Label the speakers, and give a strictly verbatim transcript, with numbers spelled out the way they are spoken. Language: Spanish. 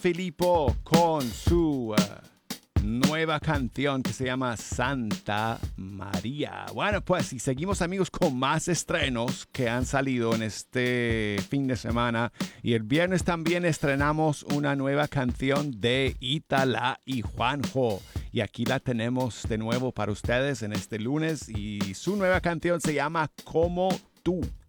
Speaker 1: Filippo con su uh, nueva canción que se llama Santa María. Bueno, pues y seguimos amigos con más estrenos que han salido en este fin de semana. Y el viernes también estrenamos una nueva canción de Itala y Juanjo. Y aquí la tenemos de nuevo para ustedes en este lunes. Y su nueva canción se llama Como tú.